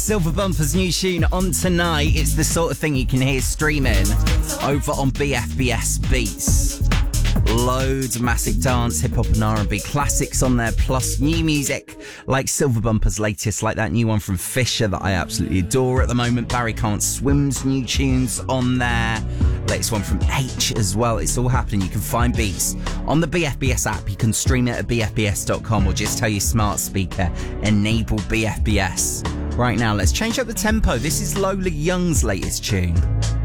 Silver Bumper's new tune on tonight. It's the sort of thing you can hear streaming over on BFBS Beats. Loads of massive dance, hip-hop and R&B classics on there, plus new music like Silver Bumper's latest, like that new one from Fisher that I absolutely adore at the moment. Barry Can't Swim's new tunes on there. Latest one from H as well. It's all happening. You can find Beats on the BFBS app. You can stream it at bfbs.com or just tell your smart speaker, enable BFBS. Right now, let's change up the tempo. This is Lola Young's latest tune.